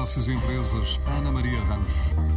Negócios e Empresas, Ana Maria Ramos.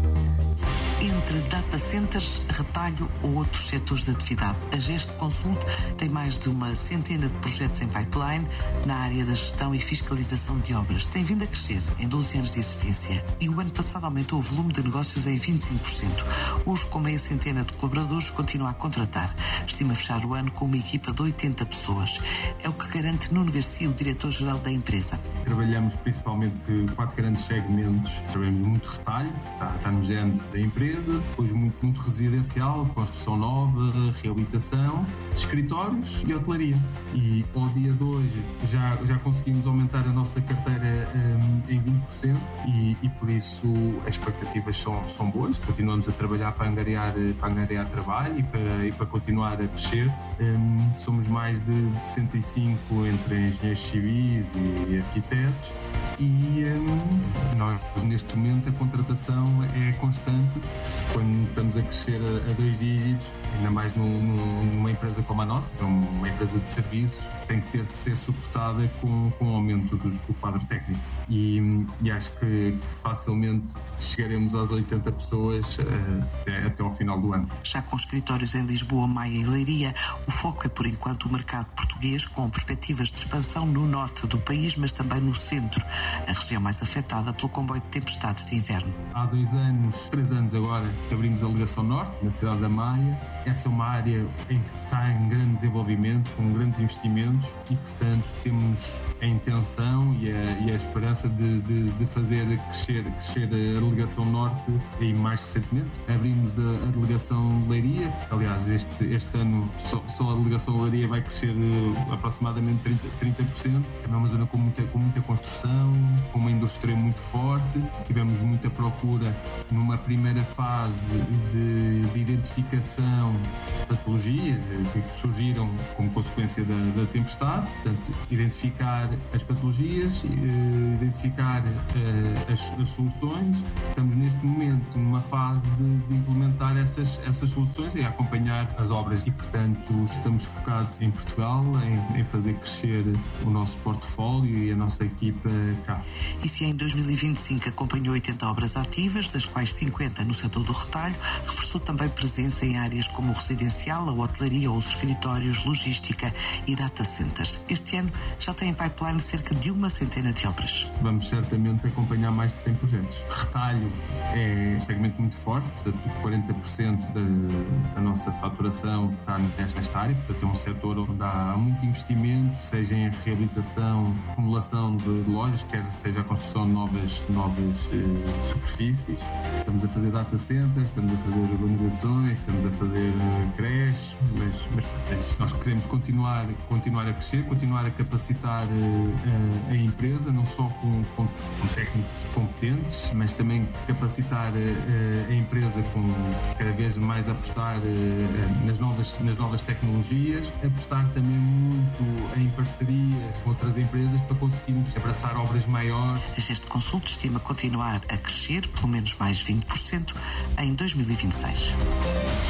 Entre data centers, retalho ou outros setores de atividade, a Gesto Consult tem mais de uma centena de projetos em pipeline na área da gestão e fiscalização de obras. Tem vindo a crescer em 12 anos de existência e o ano passado aumentou o volume de negócios em 25%. Hoje, com meia centena de colaboradores, continua a contratar. Estima fechar o ano com uma equipa de 80 pessoas. É o que garante Nuno Garcia, o diretor-geral da empresa. Trabalhamos principalmente 4 grandes segmentos. Trabalhamos muito retalho, está no gênese da empresa, depois muito residencial, construção nova, reabilitação, escritórios e hotelaria. E ao dia de hoje já conseguimos aumentar a nossa carteira em 20% e por isso as expectativas são boas. Continuamos a trabalhar para angariar trabalho e para continuar a crescer. Somos mais de 65 entre engenheiros civis e arquitetos. E nós, neste momento, a contratação é constante. Quando estamos a crescer a 2 dígitos, ainda mais numa empresa como a nossa, que é uma empresa de serviços, tem que ser suportada com o aumento do quadro técnico. E acho que facilmente chegaremos às 80 pessoas até ao final do ano. Já com escritórios em Lisboa, Maia e Leiria, o foco é, por enquanto, o mercado português, com perspectivas de expansão no norte do país, mas também no centro, a região mais afetada pelo comboio de tempestades de inverno. Há 3 anos agora, abrimos a Ligação Norte, na cidade da Maia. Essa é uma área em que está em grande desenvolvimento, com grandes investimentos e, portanto, temos a intenção e a esperança de fazer crescer a Delegação Norte e, mais recentemente, abrimos a Delegação Leiria. Aliás, este ano só a Delegação Leiria vai crescer aproximadamente 30%. É uma zona com muita construção, com uma indústria muito forte. Tivemos muita procura numa primeira fase de identificação de patologias que surgiram como consequência da tempestade. Portanto, identificar as patologias, identificar as soluções. Estamos neste momento numa fase de implementar essas soluções e a acompanhar as obras e, portanto, estamos focados em Portugal, em fazer crescer o nosso portfólio e a nossa equipa cá. E se em 2025 acompanhou 80 obras ativas, das quais 50 no setor do retalho, reforçou também presença em áreas como o residencial, a hotelaria ou os escritórios, logística e data centers. Este ano já tem em pipeline cerca de uma centena de obras. Vamos certamente acompanhar mais de 100 projetos. Retalho é um segmento muito forte, portanto 40% da nossa faturação está nesta área, portanto é um setor onde há muito investimento, seja em reabilitação, acumulação de lojas, quer seja a construção de novas superfícies. Estamos a fazer data centers, estamos a fazer urbanizações, estamos a fazer creches, mas nós queremos continuar a crescer, continuar a capacitar a empresa, não só com técnicos competentes, mas também capacitar a empresa com cada vez mais apostar nas novas tecnologias, apostar também muito em parcerias com outras empresas para conseguirmos abraçar obras maiores. A Gesto Consult estima continuar a crescer, pelo menos mais 20%, em 2026.